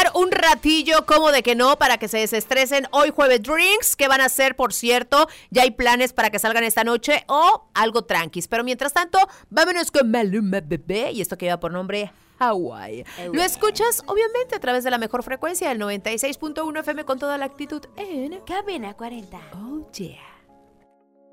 pasar un ratillo, como de que no, para que se desestresen. Hoy jueves drinks, ¿qué van a hacer, por cierto? Ya hay planes para que salgan esta noche o algo tranquis. Pero mientras tanto, vámonos con Maluma Bebé y esto que lleva por nombre Hawaii. Lo escuchas, obviamente, a través de la mejor frecuencia, el 96.1 FM con toda la actitud en Cabina 40. Oh, yeah.